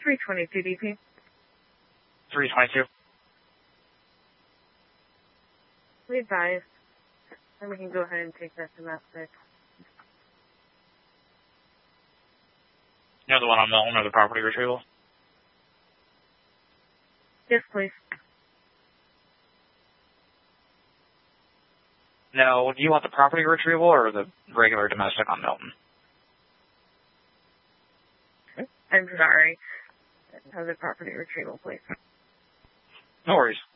322 DP. 322. We advise. And we can go ahead and take that domestic. You know the one on Milton or the property retrieval? Yes, please. No, do you want the property retrieval or the regular domestic on Milton? I'm sorry. Have the property retrieval, please. No worries.